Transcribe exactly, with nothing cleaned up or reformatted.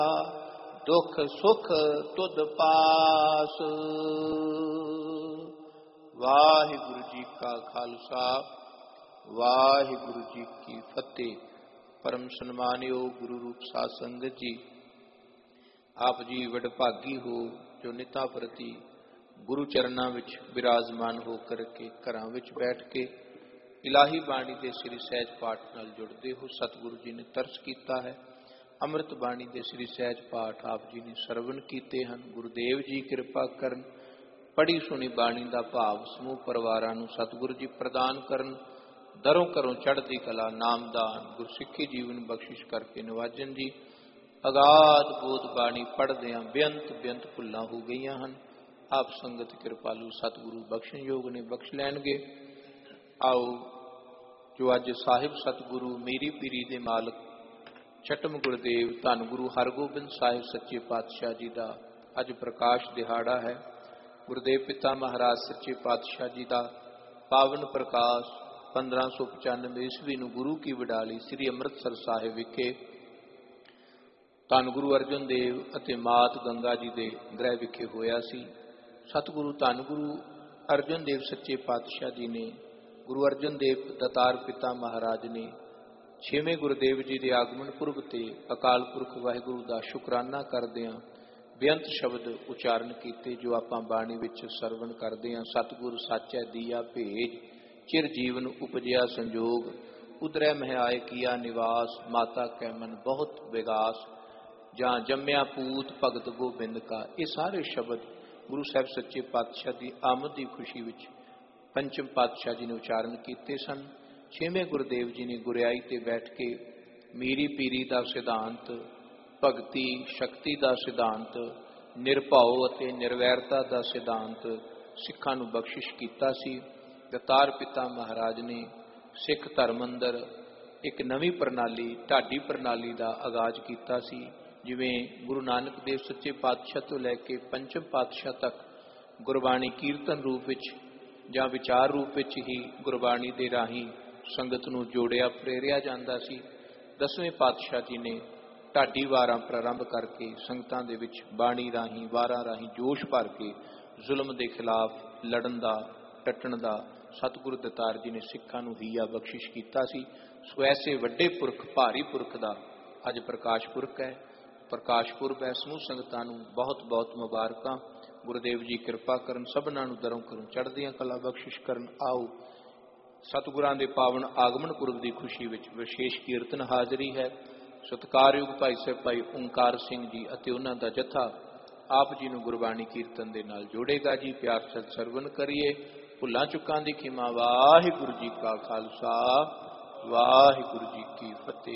दुख सुख तुद पास। वाहिगुरु जी का खालसा वाहिगुरु जी की फतेह। परम सन्मानयोग गुरु रूप साध संगत जी, आप जी वडभागी हो जो निता प्रति गुरु चरणों विच विराजमान हो करके घरां विच बैठ के इलाही बाणी के श्री सहज पाठ नाल जुड़ते हो। सतगुरु जी ने तरस किया है, अमृत बाणी के श्री सहज पाठ आप जी ने सरवण किए हैं। गुरुदेव जी कृपा करन, पढ़ी सुनी बाणी का भाव समूह परिवारां नूं सतगुरु जी प्रदान करन। दरों घरों चढ़ती कला नामदान गुरसिੱਖੀ जीवन बख्शिश करके नवाजन जी। अगाध बोध बाणी पढ़द्या बेअंत बेअंत भुल्लां हो गई हैं। आप संगत कृपालू सतगुरु बख्शन योग ने बख्श लैणगे। आओ जो अज साहिब सतगुरु मेरी पीरी दे मालक छठम गुरुदेव धन गुरु हरगोबिंद साहिब सच्चे पातशाह जी का अज प्रकाश दिहाड़ा है। गुरुदेव पिता महाराज सच्चे पातशाह जी का पावन प्रकाश पंद्रह सौ पचानवे ईस्वी नूं गुरु की वडाली श्री अमृतसर साहिब विखे धन गुरु अर्जन देव अते मात गंगा जी के गृह विखे होया सी। सतगुरु धन गुरु अर्जन देव सच्चे पातशाह जी ने गुरु अर्जन देव दतार पिता महाराज ने छेवें गुरुदेव जी के आगमन पुरब ते अकाल पुरख वाहिगुरु का शुकराना करदियां बेअंत शब्द उचारण किए जो आपां बाणी विच सरवण करदे हां। सतगुरु साचा दिया भेज चिर जीवन उपजिया संजोग उदरै मह आए किया निवास। माता कै मन बहुत विगास जहाँ जम्या पूत भगत गोबिंद का। ये सारे शब्द गुरु साहब सच्चे पातशाह की आमद की खुशी विच पंचम पातशाह जी ने उचारण किए सन। छेवें गुरुदेव जी ने गुरियाई ते बैठ के मीरी पीरी का सिद्धांत, भगती शक्ति का सिद्धांत, निरभाव अते निर्वैरता का सिद्धांत सिखां नूं बख्शिश कीता सी। दतार पिता महाराज ने सिख धर्म अंदर एक नवी प्रणाली ढाडी प्रणाली का आगाज किया सी। जिवें गुरु नानक देव सच्चे पातशाह तो लैके पंचम पातशाह तक गुरबाणी कीर्तन रूप विच जां विचार रूप विच ही गुरबाणी दे राही संगत नूं जोड़िया प्रेरिया जांदा सी। दसवें पातशाह जी ने ढाडी वारां प्रारंभ करके संगतां दे विच बाणी राही वारां राही जोश भर के जुल्म के खिलाफ लड़न का डटण का सतगुरु दतार जी ने सिखां नूं हीया बख्शिश कीता सी। सो ऐसे वड्डे पुरख भारी पुरख का अज प्रकाश पुरख है, प्रकाश पुरब है। समूह संगतां नूं बहुत बहुत मुबारकां। गुरुदेव जी कृपा करन, सबनां नूं दरों घरों चढ़दियां कला बख्शिश करन। आओ सतगुरां दे पावन आगमन पुरब की खुशी विच विशेष कीर्तन हाजरी है। सत्कारयोग भाई साहब भाई ओंकार सिंह जी अते उन्हां दा जत्था आप जी नूं गुरबाणी कीर्तन दे नाल जोड़ेगा जी। प्यार सत सरवण करिए। भुल्लां चुकां दी खिमा। वाहिगुरु जी का खालसा वाहिगुरु जी की फतेह।